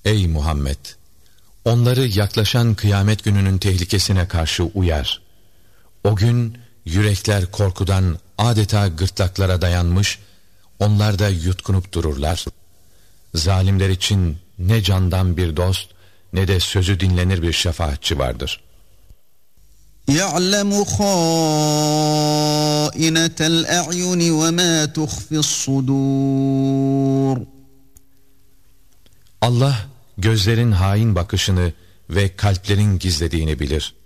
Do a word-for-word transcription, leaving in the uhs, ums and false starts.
Ey Muhammed! Onları yaklaşan kıyamet gününün tehlikesine karşı uyar. O gün yürekler korkudan adeta gırtlaklara dayanmış, onlar da yutkunup dururlar. Zalimler için ne candan bir dost, ne de sözü dinlenir bir şefaatçi vardır. يَعْلَمُ خَائِنَةَ الْأَعْيُنِ وَمَا تُخْفِي الصُّدُورُ. Allah gözlerin hain bakışını ve kalplerin gizlediğini bilir.